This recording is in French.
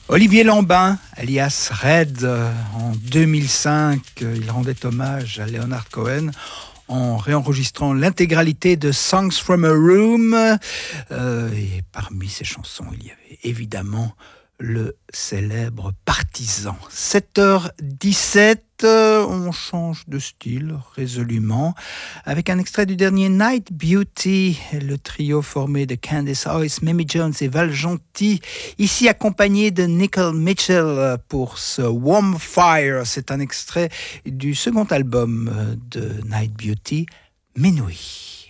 Olivier Lambin, alias Red, en 2005, il rendait hommage à Leonard Cohen en réenregistrant l'intégralité de Songs from a Room. Et parmi ces chansons, il y avait évidemment le célèbre Partisan. 7h17, on change de style résolument avec un extrait du dernier Night Beauty, le trio formé de Candice Oyce, Mamie Jones et Val Gentil, ici accompagné de Nicole Mitchell pour ce Warm Fire. C'est un extrait du second album de Night Beauty, Minuit.